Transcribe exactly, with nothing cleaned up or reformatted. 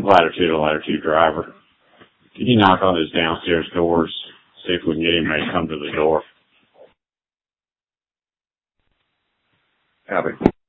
ladder two to ladder two driver. Can you knock on his downstairs doors, see if we can get him ready to come to the door? Copy.